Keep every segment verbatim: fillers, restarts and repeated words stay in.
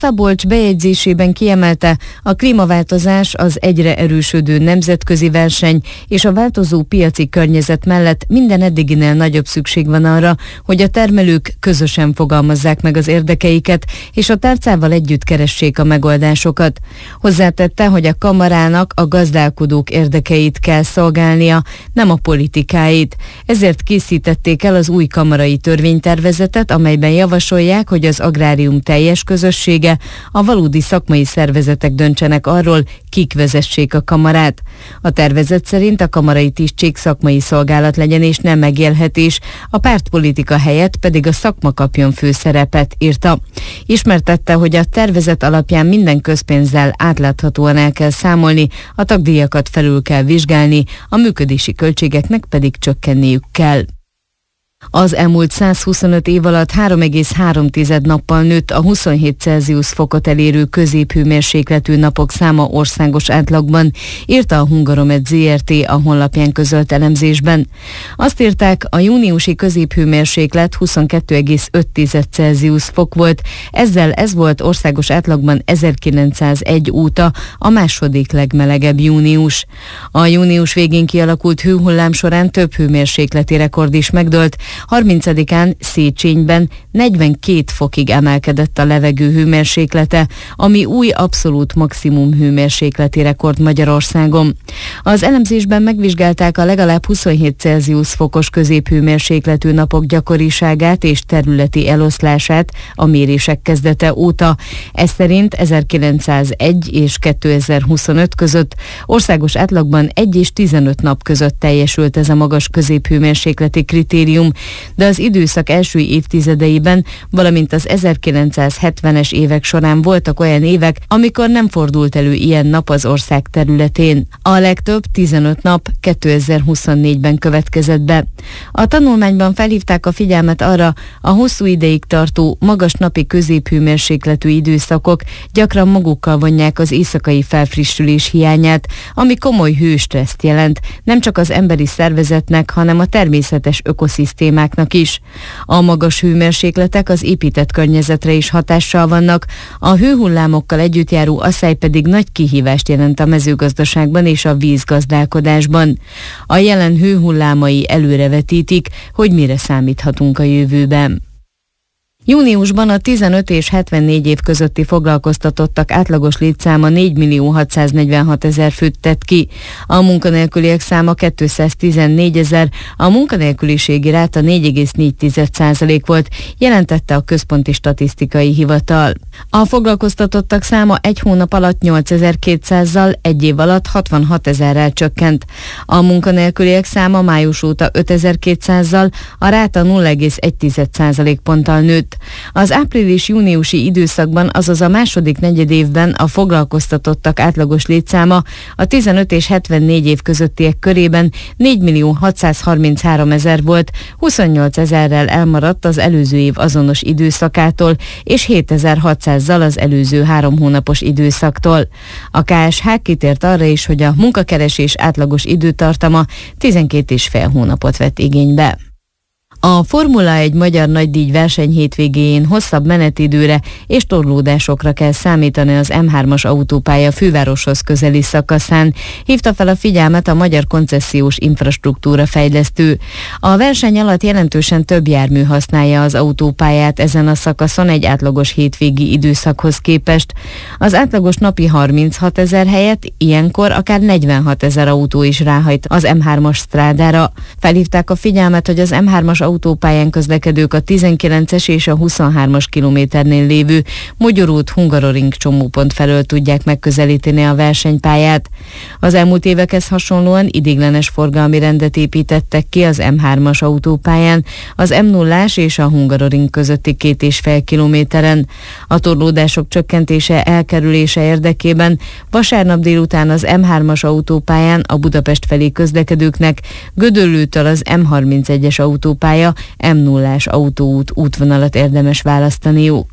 Szabolcs bejegyzésében kiemelte, a klímaváltozás, az egyre erősödő nemzetközi verseny és a változó piaci környezet mellett minden eddiginél nagyobb szükség van arra, hogy a termelők közösen fogalmazzák meg az érdekeiket, és a tárcával együtt keressék a megoldásokat. Hozzátette, hogy a kamarának a gazdálkodók érdekeit kell szolgálnia, nem a politikáit. Ezért készítették el az új kamarai törvénytervezetet, amelyben javasolják, hogy az agrárium teljes közössége, a valódi szakmai szervezetek döntsenek arról, kik vezessék a kamarát. A tervezet szerint a kamarai tisztség szakmai szolgálat legyen és nem megélhetés, a pártpolitika helyett pedig a szakma kapjon főszerepet, írta. Ismertette, hogy a tervezet alapján minden közpénzzel átláthatóan el kell számolni, a tagdíjakat felül kell vizsgálni, a működési költségeknek pedig csökkenniük kell. Az elmúlt százhuszonöt év alatt három egész három nappal nőtt a huszonhét Celsius fokot elérő középhőmérsékletű napok száma országos átlagban, írta a Hungaromet zé er té a honlapján közölt elemzésben. Azt írták, a júniusi középhőmérséklet huszonkettő egész öt Celsius fok volt, ezzel ez volt országos átlagban ezerkilencszázegy óta a második legmelegebb június. A június végén kialakult hőhullám során több hőmérsékleti rekord is megdőlt. harmincadikán Széchenyben negyvenkét fokig emelkedett a levegő hőmérséklete, ami új abszolút maximum hőmérsékleti rekord Magyarországon. Az elemzésben megvizsgálták a legalább huszonhét Celsius fokos középhőmérsékletű napok gyakoriságát és területi eloszlását a mérések kezdete óta. Ez szerint ezerkilencszázegy és kétezer-huszonöt között országos átlagban egy és tizenöt nap között teljesült ez a magas középhőmérsékleti kritérium, de az időszak első évtizedeiben, valamint az ezerkilencszázhetvenes évek során voltak olyan évek, amikor nem fordult elő ilyen nap az ország területén. A legtöbb tizenöt nap kétezer-huszonnégyben következett be. A tanulmányban felhívták a figyelmet arra, a hosszú ideig tartó, magas napi középhőmérsékletű időszakok gyakran magukkal vonják az éjszakai felfrissülés hiányát, ami komoly hőstresszt jelent, nem csak az emberi szervezetnek, hanem a természetes ökoszisztémáknak is. A magas hőmérsékletek az épített környezetre is hatással vannak, a hőhullámokkal együtt járó asszály pedig nagy kihívást jelent a mezőgazdaságban és a vízgazdálkodásban. A jelen hőhullámai előrevetítik, hogy mire számíthatunk a jövőben. Júniusban a tizenöt és hetvennégy év közötti foglalkoztatottak átlagos létszáma négy millió hatszáznegyvenhat ezer főt tett ki, a munkanélküliek száma kétszáztizennégy ezer, a munkanélküliségi ráta négy egész négy százalék volt, jelentette a Központi Statisztikai Hivatal. A foglalkoztatottak száma egy hónap alatt nyolcezer-kétszázzal, egy év alatt hatvanhat ezerrel csökkent. A munkanélküliek száma május óta ötezer-kétszázzal, a ráta nulla egész egy százalékponttal nőtt. Az április-júniusi időszakban, azaz a második negyedévben a foglalkoztatottak átlagos létszáma a tizenöt és hetvennégy év közöttiek körében négy millió hatszázharminchárom ezer volt, huszonnyolc ezerrel elmaradt az előző év azonos időszakától, és hétezer-hatszázzal az előző három hónapos időszaktól. A ká es há kitért arra is, hogy a munkakeresés átlagos időtartama tizenkét és fél hónapot vett igénybe. A Formula egy magyar nagydíj verseny hétvégéjén hosszabb menetidőre és torlódásokra kell számítani az em hármas autópálya fővároshoz közeli szakaszán, hívta fel a figyelmet a Magyar Koncesziós Infrastruktúra fejlesztő. A verseny alatt jelentősen több jármű használja az autópályát ezen a szakaszon egy átlagos hétvégi időszakhoz képest. Az átlagos napi harminchat ezer helyett ilyenkor akár negyvenhat ezer autó is ráhajt az em hármas sztrádára. Felhívták a figyelmet, hogy az em hármas autópályán közlekedők a tizenkilences és a huszonhármas kilométernél lévő Mogyoród-Hungaroring csomópont felől tudják megközelíteni a versenypályát. Az elmúlt évekhez hasonlóan ideiglenes forgalmi rendet építettek ki az em hármas autópályán, az em nullás és a Hungaroring közötti két és fél kilométeren. A torlódások csökkentése elkerülése érdekében vasárnap délután az em hármas autópályán a Budapest felé közlekedőknek Gödöllőtől az em harmincegyes autópálya em nullás autóút útvonalat érdemes választaniuk.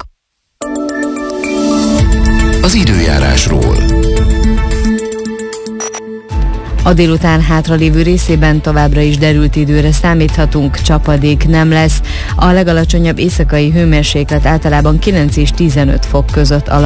Az időjárásról. A délután hátralévő részében továbbra is derült időre számíthatunk, csapadék nem lesz. A legalacsonyabb éjszakai hőmérséklet általában kilenc és tizenöt fok között alakul.